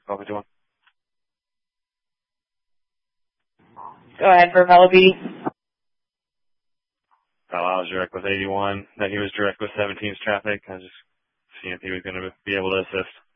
Call me to one. Go ahead for fellow PD. I was direct with 81. That he was direct with 17's traffic. I was just seeing if he was going to be able to assist.